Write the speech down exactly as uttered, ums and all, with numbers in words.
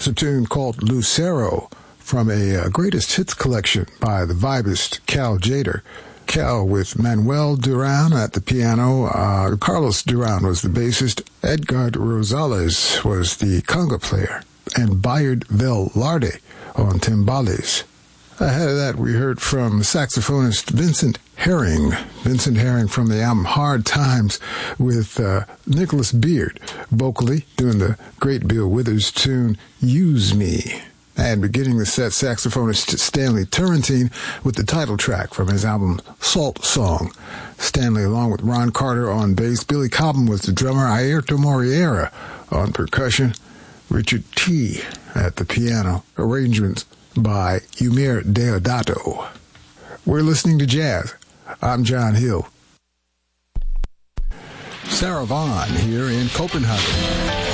It's a tune called Lucero from a uh, greatest hits collection by the vibist Cal Tjader. Cal with Manuel Duran at the piano. Uh, Carlos Duran was the bassist. Edgar Rosales was the conga player. And Bayard Velarde on timbales. Ahead of that, we heard from saxophonist Vincent Herring. Vincent Herring from the album Hard Times with uh, Nicholas Beard vocally doing the great Bill Withers tune Use Me. And beginning the set, saxophonist Stanley Turrentine with the title track from his album Salt Song. Stanley along with Ron Carter on bass. Billy Cobham was the drummer. Airto Moreira on percussion. Richard T. at the piano. Arrangements by Eumir Deodato. We're listening to jazz. I'm John Hill. Sarah Vaughan here in Copenhagen.